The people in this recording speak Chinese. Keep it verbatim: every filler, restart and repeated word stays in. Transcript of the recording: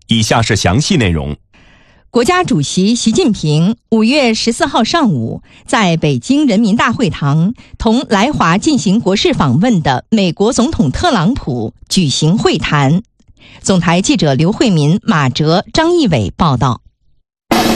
以下是详细内容。 国家主席习近平五月十四号上午在北京人民大会堂同来华进行国事访问的美国总统特朗普举行会谈。总台记者刘慧民、马哲、张义伟报道。